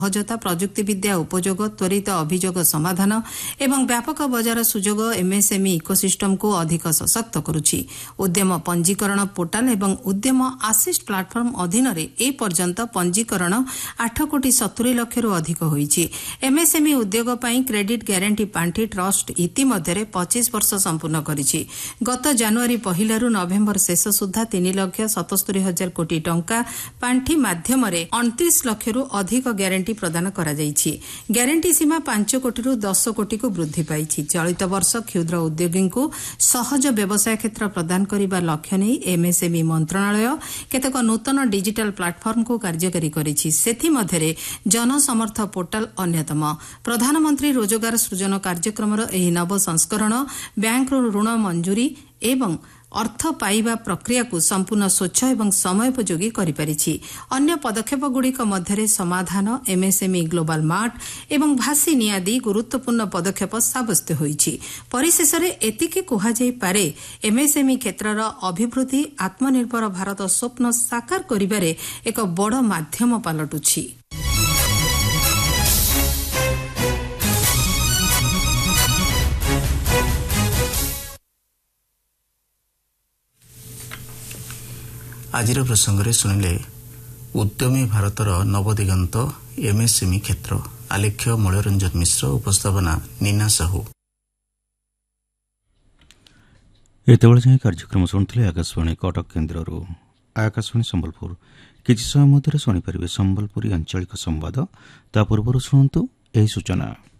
ସହଜତା ପ୍ରଯୁକ୍ତିବିଦ୍ୟା ଉପଯୋଗ ତ୍ୱରିତ ଅଭିଯୋଗ ସମାଧାନ ଏବଂ ବ୍ୟାପକ ବଜାର ସୁଯୋଗ ଏମ୍ଏସ୍ଏମ୍ଇ ଇକୋସିଷ୍ଟମକୁ ଅଧିକ ସଶକ୍ତ କରୁଛି। ଉଦ୍ୟମ ପଞ୍ଜୀକରଣ ପୋର୍ଟାଲ ଏବଂ ଉଦ୍ୟମ ଆସିଷ୍ଟ ପ୍ଲାଟଫର୍ମ ଅଧୀନରେ ଏ ପର୍ଯ୍ୟନ୍ତ ପଞ୍ଜୀକରଣ 8 କୋଟି 70 ଲକ୍ଷରୁ ଅଧିକ ହୋଇଛି। ଏମ୍ଏସ୍ଏମ୍ଇ ଉଦ୍ୟୋଗ ପାଇଁ କ୍ରେଡିଟ୍ ଗ୍ୟାରେଣ୍ଟି ପାଣ୍ଠି ଟ୍ରଷ୍ଟ ଇତିମଧ୍ୟରେ 25 ବର୍ଷ ସମ୍ପୂର୍ଣ୍ଣ କରିଛି। ଗତ ଜାନୁଆରୀ 1ରୁ ନଭେମ୍ବର ଶେଷ ସୁଦ୍ଧା 3,77,000 କୋଟି ଟଙ୍କା ପାଣ୍ଠି ମାଧ୍ୟମରେ 29 ଲକ୍ଷରୁ ଅଧିକ ଗ୍ୟାରେଣ୍ଟି ପ୍ରଦାନ କରାଯାଇଛି। ଗ୍ୟାରେଣ୍ଟି ସୀମା 5 କୋଟିରୁ 10 କୋଟିକୁ ବୃଦ୍ଧି ପାଇଛି। ଚଳିତ ବର୍ଷ କ୍ଷୁଦ୍ର ଉଦ୍ୟୋଗୀଙ୍କୁ ସହଜ ବ୍ୟବସାୟ କ୍ଷେତ୍ର ପ୍ରଦାନ କରିବା ଲକ୍ଷ୍ୟ ନେଇ ଏମ୍ଏସ୍ଏମ୍ଇ ମନ୍ତ୍ରଣାଳୟ କେତେକ ନୂତନ ଡିଜିଟାଲ ପ୍ଲାଟଫର୍ମକୁ କାର୍ଯ୍ୟକାରୀ କରିଛି। ସେଥିମଧ୍ୟରେ ଜନସମର୍ଥ ପୋର୍ଟାଲ ଅନ୍ୟତମ। ପ୍ରଧାନମନ୍ତ୍ରୀ ରୋଜଗାର ସୃଜନ କାର୍ଯ୍ୟକ୍ରମର ଏହି ନବ ସଂସ୍କରଣ ବ୍ୟାଙ୍କରୁ ଋଣ ମଞ୍ଜୁରୀ ଏବଂ ଅର୍ଥ ପାଇବା ପ୍ରକ୍ରିୟାକୁ ସମ୍ପୂର୍ଣ୍ଣ ସ୍ୱଚ୍ଛ ଏବଂ ସମୟୋପଯୋଗୀ କରିପାରିଛି। ଅନ୍ୟ ପଦକ୍ଷେପଗୁଡ଼ିକ ମଧ୍ୟରେ ସମାଧାନ, ଏମ୍ଏସ୍ଏମ୍ଇ ଗ୍ଲୋବାଲ ମାର୍ଟ ଏବଂ ଭାସି ନିଆଦି ଗୁରୁତ୍ୱପୂର୍ଣ୍ଣ ପଦକ୍ଷେପ ସାବ୍ୟସ୍ତ ହୋଇଛି। ପରିଶେଷରେ ଏତିକି କୁହାଯାଇପାରେ, ଏମ୍ଏସ୍ଏମ୍ଇ କ୍ଷେତ୍ରର ଅଭିବୃଦ୍ଧି ଆତ୍ମନିର୍ଭର ଭାରତ ସ୍ୱପ୍ନ ସାକାର କରିବାରେ ଏକ ବଡ଼ ମାଧ୍ୟମ ପାଲଟୁଛି। ଆଜିର ପ୍ରସଙ୍ଗରେ ଶୁଣିଲେ ଉଦ୍ୟମୀ ଭାରତର ନବଦିଗନ୍ତ ଏମ୍ଏସ୍ଏମ୍ଇ କ୍ଷେତ୍ର। ଆଲେଖ୍ୟ ମୂଳରଞ୍ଜନ ମିଶ୍ର, ଉପସ୍ଥାପନା ନୀନା ସାହୁ। ଏତେବେଳେ ଯାଏଁ କାର୍ଯ୍ୟକ୍ରମ ଶୁଣୁଥିଲେ ଆକାଶବାଣୀ କଟକ କେନ୍ଦ୍ରରୁ। ଆକାଶବାଣୀ ସମ୍ବଲପୁର। କିଛି ସମୟ ମଧ୍ୟରେ ଶୁଣିପାରିବେ ସମ୍ବଲପୁରୀ ଆଞ୍ଚଳିକ ସମ୍ବାଦ। ତା ପୂର୍ବରୁ ଶୁଣନ୍ତୁ ଏହି ସୂଚନା।